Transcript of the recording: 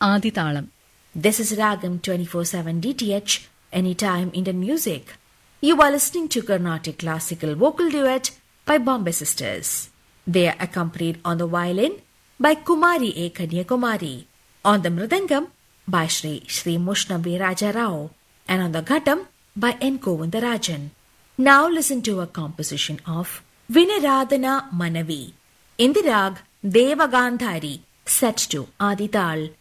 ആദിതാളം. This is Ragam 24/7 DTH, Anytime Indian Music. You are listening to Carnatic Classical Vocal Duet by Bombay Sisters. They are accompanied on the violin by Kumari A. Kanyakumari, on the mridangam by Sri Mushnavi Raja Rao, and on the ghatam by N. Govindarajan. Now listen to a composition of Vinaradana Manavi in the rag Devagandhari, set to Adital.